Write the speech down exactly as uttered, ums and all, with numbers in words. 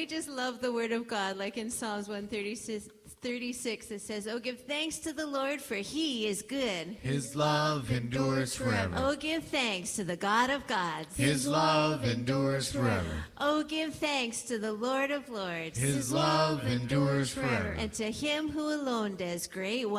we just love the word of God, like in Psalms one thirty-six, it says, "Oh, give thanks to the Lord, for he is good. His love endures forever. Oh, give thanks to the God of gods. His love endures forever. Oh, give thanks to the Lord of lords. His love endures forever. And to him who alone does great